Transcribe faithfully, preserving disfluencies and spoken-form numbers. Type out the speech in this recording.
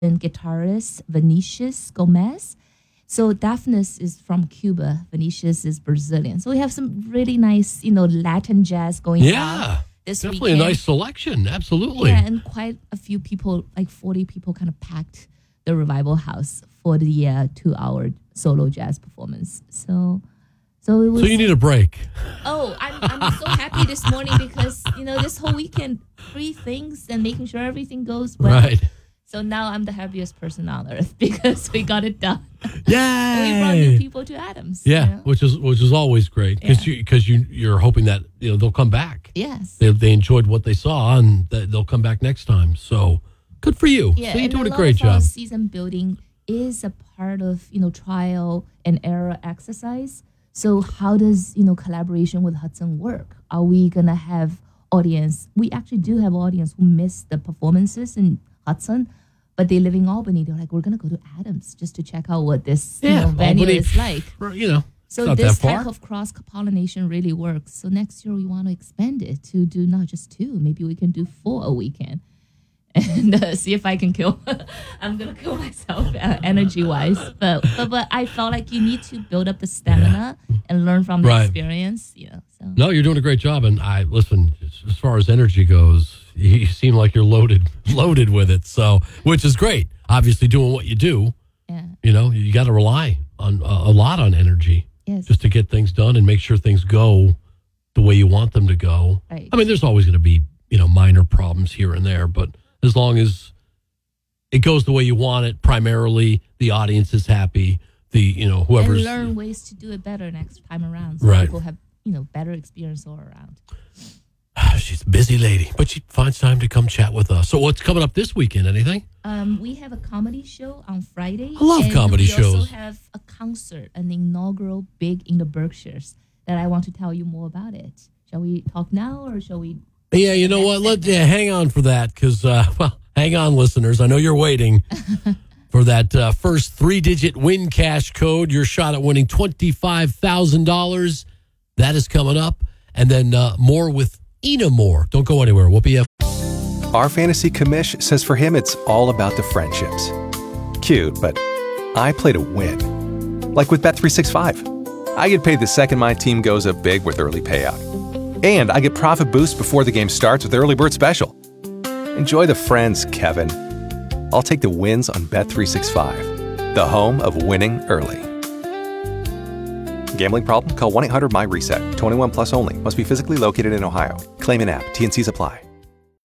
guitarist Vinicius Gomez. So Daphnis is from Cuba. Vinicius is Brazilian. So we have some really nice, you know, Latin jazz going Yeah, on this definitely weekend. a nice selection. Absolutely. Yeah, and quite a few people, like forty people, kind of packed the Revival House for the uh, two-hour solo jazz performance. So, so it was. So you need a break. Oh, I'm I'm so happy this morning because you know this whole weekend, three things and making sure everything goes well. Right. So now I'm the happiest person on earth because we got it done. Yay! We brought new people to Adams. Yeah, you know? which is which is always great because Yeah. you because you you're hoping that you know they'll come back. Yes. They they enjoyed what they saw and that they'll come back next time. So good for you. Yeah, so you're and doing a a great lot of our job. season building is a part of you know trial and error exercise. So how does you know collaboration with Hudson work? Are we gonna have audience? We actually do have audience who miss the performances in Hudson, but they live in Albany. They're like, we're gonna go to Adams just to check out what this you know, venue Albany, is like. You know, So it's not this that far. type of cross pollination really works. So next year we want to expand it to do not just two. Maybe we can do four a weekend, and uh, see if I can kill. I'm gonna kill myself uh, energy wise, but, but but I felt like you need to build up the stamina and learn from the Right. experience. You know, so No, you're doing a great job. And I listen, as- as far as energy goes, you seem like you're loaded, loaded with it. So, which is great. Obviously, doing what you do, yeah, you know, you got to rely on uh, a lot on energy yes, just to get things done and make sure things go the way you want them to go. right. I mean, there's always going to be, you know, minor problems here and there, but as long as it goes the way you want it, primarily the audience is happy. The, you know, whoever's and learn ways to do it better next time around, so Right. people have you know better experience all around. she's a busy lady, but she finds time to come chat with us. So what's coming up this weekend? Anything? Um, we have a comedy show on Friday. I love and comedy we shows. We also have a concert, an inaugural big in the Berkshires that I want to tell you more about it. Shall we talk now or shall we? Yeah, you know what? Let yeah, hang on for that because, uh, well, hang on, listeners. I know you're waiting for that uh, first three-digit win cash code. Your shot at winning twenty-five thousand dollars. That is coming up. And then uh, more with Ina Moore. Don't go anywhere. We'll be up. Our fantasy commish says for him it's all about the friendships. Cute, but I play to win. Like with Bet three sixty-five. I get paid the second my team goes up big with early payout. And I get profit boost before the game starts with Early Bird Special. Enjoy the friends, Kevin. I'll take the wins on Bet three sixty-five, the home of winning early. Gambling problem? Call one eight hundred M Y RESET. twenty-one plus only. Must be physically located in Ohio. Claim in app. T N Cs apply.